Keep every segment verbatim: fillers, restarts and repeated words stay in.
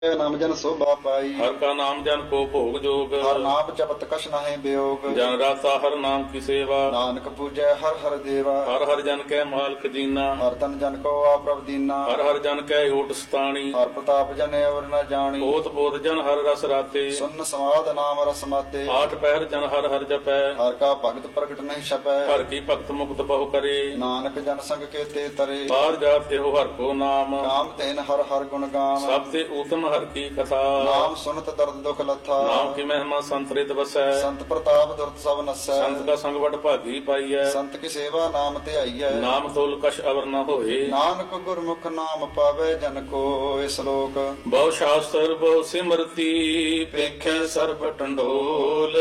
नाम जन शोभा पाई। हर का नाम जन को भोग जोग। हर नाम जपत कछ नाहि वियोग। जन राता हर नाम की सेवा। नानक पूजै हर हर देवा। हर हर जन कै मालक जीना। हर तन जन को आप दीना। हर हर जन कै ओट सताणी। हर प्रताप जन अवर न जानी। ओत बोध जन हर रस राते। सुन समाद नाम रस माते। आठ पहर जन हर हर जपै। हर का भगत प्रगट नहीं छपै। हर की भक्त मुक्त बहु करे। नानक जन संग के ते तरे। बार जाते हो हर को नाम। काम तेन हर हर गुण गाम। सब ते उत्तम हर की कथा। नाम सुनत दर्द दुख लथा। नाम की महिमा संत रित बसै। संत प्रताप दुर्त सब नसै। संत का संग बड़ भागी पाईऐ। संत की सेवा नाम ते आईऐ। नाम तोल कछ अवर न होए। नानक गुरमुख नाम पावे जन को श्लोक। बहु शास्त्र बहु सिमरती पेखे सर्ब टंडोल।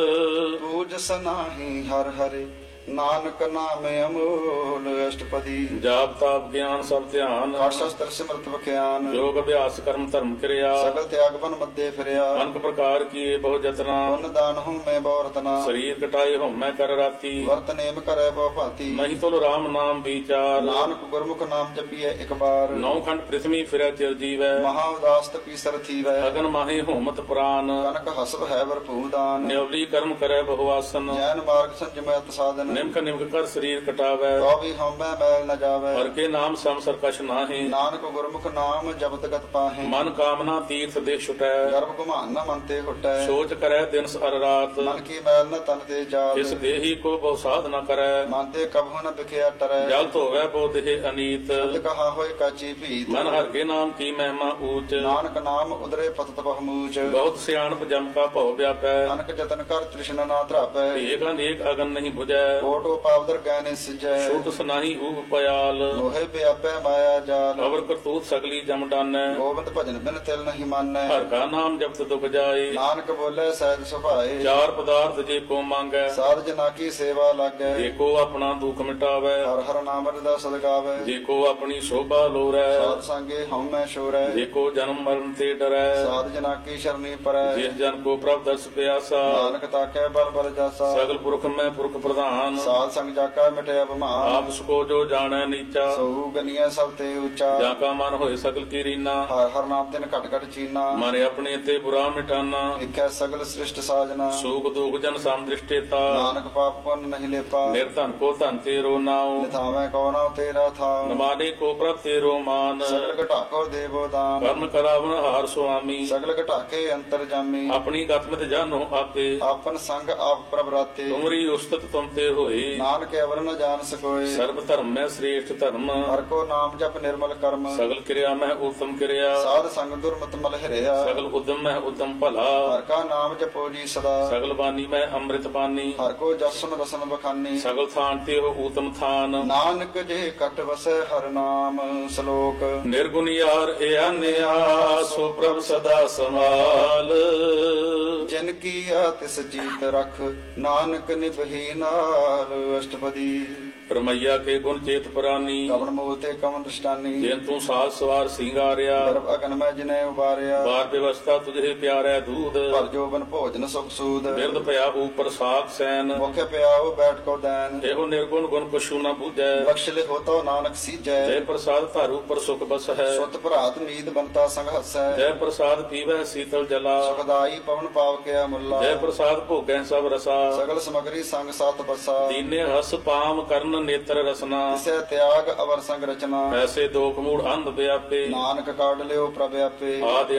पूज सनाही हर हरे नानक नाम अमोल। अष्टपदी जाप ताप ज्ञान सब ध्यान। शास्त्र सिमरत बख्यान। योग अभ्यास कर्म धर्म क्रिया। सकल त्याग बन मध्य फिरया। अनेक प्रकार किए बहु जतना। पुण्य दान हूँ मैं बहुरतना। शरीर कटाए हो मैं कर राती। वर्त नेम करे बहु भांति। नहीं तुल राम नाम विचार। नानक गुरमुख नाम जपिए एक बार। नौ खंड पृथ्वी फिरै चिर जीवै। महा उदास पीसर थीवै। अगन माहे होमत प्राण। कनक हसब है वर भूदान। न्योली कर्म करे बहुआसन। जैन मार्ग संजमयत साधन। निमक निमक कर शरीर कटावै। तो भी हम मैल न जावै। हर के नाम सम सरकश नाहि। नानक गुरमुख नाम जपत गत पाहे। मन कामना तीर्थ देख छुटै। गर्भ गुमान न मन ते घुटै। सोच करे दिन अर रात। मन की मैल न तन ते जात। इस देही को बहु साध न करे। मन ते कभु न बिखया टरै। जल धोवै बहु देह अनीत। शब्द कहा होय काची भीत। मन हर के नाम की महिमा ऊंच। नानक नाम उदरे पतत बहुमूच। बहुत सियाणप जम का भव व्यापै। अनक जतन कर तृष्णा ना त्रापै। एक अनेक अगन नहीं बुझै। कोटो पावदर गहने सिजै। छूट सुनाही ऊब पयाल। लोहे व्यापै माया जाल। अवर करतूत सगली जम डानै। गोविंद भजन बिन तिल नहीं मानै। हर का नाम जपत दुख जाए। नानक बोले सहज सुभाए। चार पदार्थ जे को मांगै। साध जना की सेवा लागै। जे को अपना दुख मिटावै। हर हर नाम हृदय सद गावै। जे को अपनी शोभा लोरै। साध संगे हम मैं शोरै। जे को जन्म मरण ते डरै। साध जना की शरणी परै। जिस जन को प्रभ दर्श प्यासा। नानक ताकै बल बल जासा। सगल पुरख में पुरख प्रधान। साध संग जाका मिटे अभिमान। आप सुको जो जाने नीचा। सहु गनिया सब ते ऊंचा। जाका मन होए सकल की रीना। हर हर नाम तिन घट घट चीना। मारे अपने ते बुरा मिटाना। इकै सगल सृष्ट साजना। सुख दुख जन सम दृष्टेता। नानक पाप पुण्य नहीं लेपा। निर्धन को धन तेरो नाव। निथावै को नाव तेरा था। नमाने को प्रभ तेरो मान। सगल घटाको देवो दान। कर्म करावन हार स्वामी। सगल घटाके अंतर जामी। अपनी गतमत जानो आपे। आपन संग आप प्रभ राते। तुमरी उस्तत तुम ते होए। नानक अवर न जान सकोए। सर्व धर्म में श्रेष्ठ धर्म। हर को नाम जप निर्मल कर्म। सगल क्रिया में उत्तम क्रिया। साध संग दुर्मत मल हिरया। सगल उद्यम में उत्तम भला। हर का नाम जपो जी सदा। सगल बानी में अमृत पानी। हर को जसन रसन बखानी। सगल थान ते हो उत्तम थान। नानक जे कट बसै हर नाम श्लोक। निर्गुण यार ए अन्या सो प्रभ सदा समाल। जिनकी तिस जीत रख नानक निभही नाल। अष्टपदी रमैया के गुण चेत पुरानी। कवन मोते कवन दृष्टानी। जिन तू साज सवार सिंगारिया। गर्भ अगन में जिने उबारिया। बार व्यवस्था तुझे प्यारे दूध। पर जोबन भोजन सुख सूद। बिरद पया ऊपर साग सैन। मुख प्याओ बैठ को दैन। एहो निर्गुण गुण कुछु न बूझै। बख्श ले होतो नानक सीजै। जय प्रसाद धारू पर सुख बस है। सुत भरात मीत बनता संग हसै। जय प्रसाद पीवै शीतल जला। सुखदाई पवन पाव के अमुल्ला। जय प्रसाद भोगै सब रसा। सगल सामग्री संग सात बसा। दीने हस पाम कर्ण नेत्र रसना। इसे त्याग अवर संग रचना। ऐसे दोख मूढ़ अंध व्यापे। नानक काट लियो प्रव्यापे। आदि